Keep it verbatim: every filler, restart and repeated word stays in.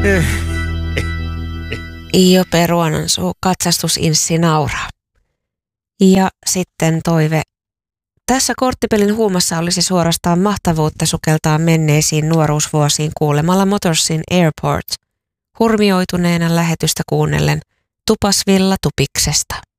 Jope Ruonansuu katsastusinssi nauraa. Ja sitten toive. Tässä korttipelin huumassa olisi suorastaan mahtavuutta sukeltaa menneisiin nuoruusvuosiin kuulemalla Motorsin Airport, hurmioituneena lähetystä kuunnellen Tupasvilla Tupiksesta.